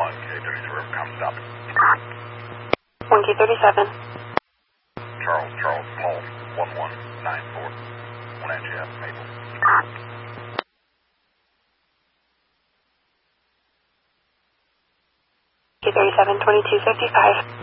1K37, come stop. 1K37. Charles, Paul, 1194. 1NGF, Maple. K37, 2255.